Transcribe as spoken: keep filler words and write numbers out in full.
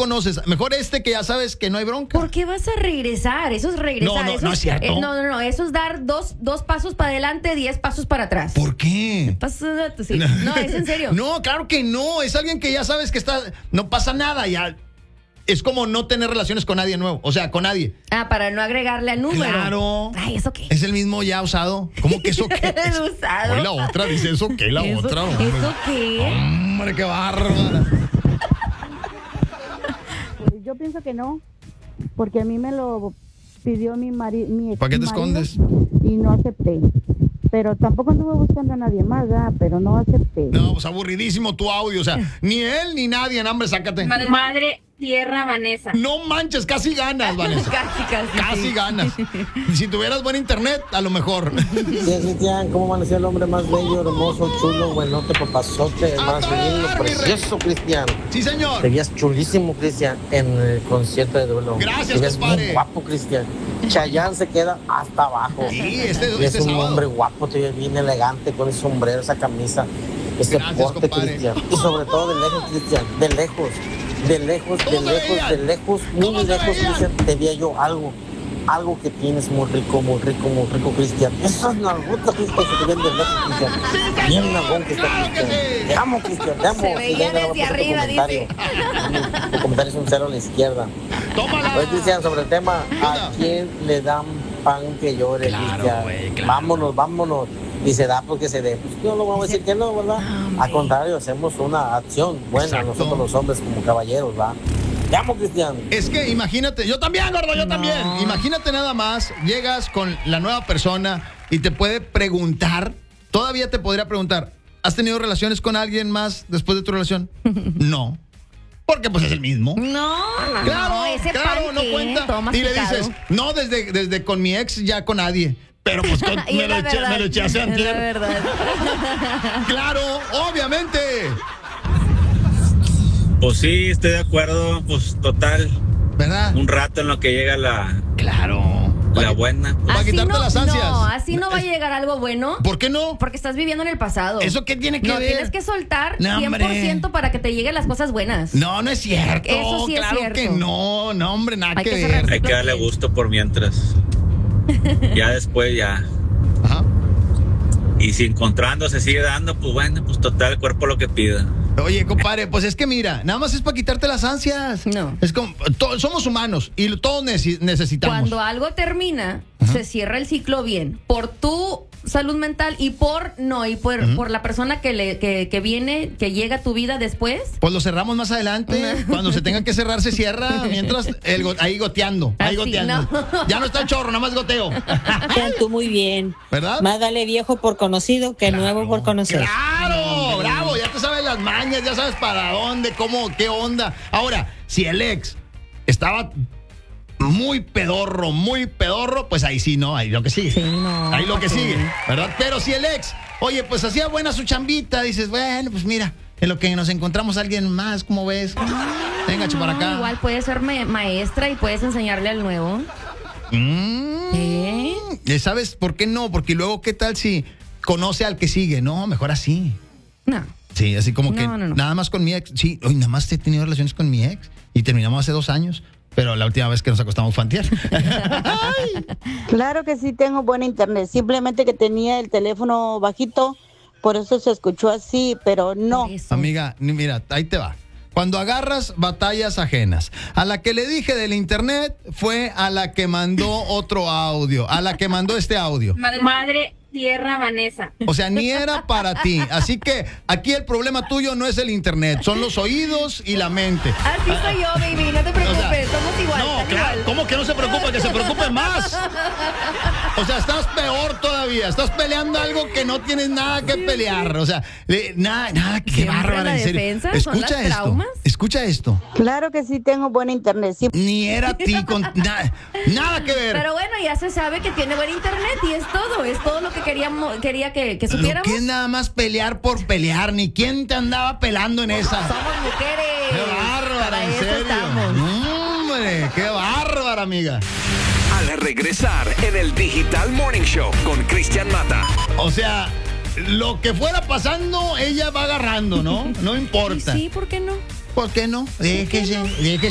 conoces. Mejor este que ya sabes que no hay bronca. ¿Por qué vas a regresar? Eso es regresar. No, no, eso no es cierto. eh, no, no, no. Eso es dar dos, dos pasos para adelante, diez pasos para atrás. ¿Por qué? Paso, sí. No, es en serio. No, claro que no. Es alguien que ya sabes que está. No pasa nada, ya. Es como no tener relaciones con nadie nuevo. O sea, con nadie. Ah, para no agregarle al número. Claro. Ay, ¿eso qué? Es el mismo ya usado. ¿Cómo que eso qué? El usado. Hoy la otra dice eso qué, la ¿Eso, otra. Hombre. ¿Eso qué? Hombre, qué bárbara. Pues yo pienso que no, porque a mí me lo pidió mi marido, mi ex ¿Para qué te marido, escondes? y no acepté. Pero tampoco anduve buscando a nadie más, ¿verdad? Pero no acepté. No, pues aburridísimo tu audio. O sea, ni él ni nadie, hombre, sácate. Madre, madre tierra, Vanessa. No manches, casi ganas, Vanessa. Casi, casi. Casi sí. ganas. Si tuvieras buen internet, a lo mejor. Sí, Cristian, ¿cómo amaneció el hombre más bello, hermoso, chulo, buenote, papazote, ¡A más toda lindo, dar, mi precioso, Cristian? Sí, señor. Te veías chulísimo, Cristian, en el concierto de duelo. Gracias, Te veías compadre. muy guapo, Cristian. Chayanne se queda hasta abajo. Sí, este, Y es este un sábado. hombre guapo, te ves bien elegante, con ese sombrero, esa camisa, ese Gracias, porte, compadre. Cristian. Y sobre todo de lejos, Cristian, de lejos, de lejos, de ¿Cómo te lejos, veías? de lejos, muy ¿Cómo te lejos, veías? Cristian, te veía yo algo. Algo que tienes muy rico, muy rico, muy rico, Cristian. Esas nalgotas, Cristian, que te ven de lejos, Cristian. Bien nalgón que está, ¡Claro que Cristian. sí! Te amo, Cristian, te amo. Se Sí, veía venga, desde vamos a hacer tu arriba, comentario. Tu comentario es un cero a la izquierda. Tómala. Oye, Cristian, sobre el tema, onda? ¿a quién le dan pan que llore, Claro, Cristian? güey, claro. Vámonos, vámonos. Y se da porque se dé. Pues yo no vamos a decir que no, ¿verdad? Al contrario, hacemos una acción buena Exacto. nosotros los hombres como caballeros, ¿va? Te amo, Cristian. Es que imagínate, yo también, gordo, yo No. también. Imagínate nada más, llegas con la nueva persona y te puede preguntar, todavía te podría preguntar, ¿has tenido relaciones con alguien más después de tu relación? No. Porque pues es el mismo. No, Claro, no, ese claro, pan no que cuenta. todo Y le masticado. dices, no, desde, desde con mi ex ya con nadie. Pero pues con- Y me, es lo la eché, verdad, me lo eché hace es la antier. verdad. Claro, obviamente. Pues sí, estoy de acuerdo, pues total, ¿Verdad? un rato en lo que llega la, Claro. la buena. Para Así quitarte no, las ansias. No, así no va a Es- llegar algo bueno. ¿Por qué no? Porque estás viviendo en el pasado. ¿Eso qué tiene que no, ver? tienes que soltar No, cien por ciento hombre. para que te lleguen las cosas buenas. No, no es cierto. Eso sí es claro cierto. que no, no, hombre, nada Hay que, que ver. cerrar- Hay que darle gusto por mientras. Ya después ya. Ajá. Y si encontrando se sigue dando, pues bueno, pues total, el cuerpo lo que pida. Oye, compadre, pues es que mira, nada más es para quitarte las ansias. No. Es como, to- somos humanos y todos neci- necesitamos. Cuando algo termina, se cierra el ciclo bien. Por tu salud mental y por no, y por, por la persona que le, que, que viene, que llega a tu vida después. Pues lo cerramos más adelante. Cuando se tenga que cerrar, se cierra. Mientras, el go- ahí goteando. Ahí Así, goteando. no. Ya no está el chorro, nada más goteo. Cristian, tú muy bien. ¿Verdad? Más vale viejo por conocido que nuevo por conocer. ¡Claro! ¡Bravo! Ya te sabes las mañas, ya sabes para dónde, cómo, qué onda. Ahora, si el ex estaba muy pedorro, muy pedorro, pues ahí sí, ¿no? Ahí lo que sigue. Sí, no, ahí lo que sí. sigue, ¿verdad? Pero si el ex, oye, pues hacía buena su chambita, dices, bueno, pues mira, en lo que nos encontramos a alguien más, ¿cómo ves? Venga, cho, para No, acá. igual puedes ser ma- maestra y puedes enseñarle al nuevo. Mm. ¿Eh? ¿Y ¿Sabes por qué no? Porque luego, ¿qué tal si conoce al que sigue? No, mejor así. No. Sí, así como que No, no, no. nada más con mi ex. Sí, hoy nada más he tenido relaciones con mi ex y terminamos hace dos años. Pero la última vez que nos acostamos fue antier. Claro que sí tengo buen internet, simplemente que tenía el teléfono bajito, por eso se escuchó así, pero no. Por eso. Amiga, ni- mira, ahí te va. Cuando agarras batallas ajenas, a la que le dije del internet fue a la que mandó otro audio, a la que mandó este audio. Madre, madre tierra, Vanessa. O sea, ni era para ti. Así que aquí el problema tuyo no es el internet, son los oídos y la mente. Así soy yo, baby, no te preocupes, O sea, somos igual. No, tan claro, igual. ¿cómo que no se preocupa? Que se preocupe más. O sea, estás peor todavía. Estás peleando algo que no tienes nada que pelear. O sea, le- nada, nada, qué Siempre bárbara, la en serio. defensa, son Escucha las esto. traumas. Escucha esto. Claro que sí tengo buen internet, sí. Ni era a ti con nada, nada que ver. Pero bueno, ya se sabe que tiene buen internet y es todo, es todo lo que queríamos, quería que, que Lo supiéramos. que es nada más pelear por pelear, ni quién te andaba pelando en esa. Somos mujeres. Qué bárbara, Para en eso serio. estamos. Hombre, qué bárbara, amiga. Al regresar en el Digital Morning Show con Cristian Mata. O sea, lo que fuera pasando, ella va agarrando, ¿no? No Y importa. sí, ¿por qué no? ¿Por qué no? Déjese, déjese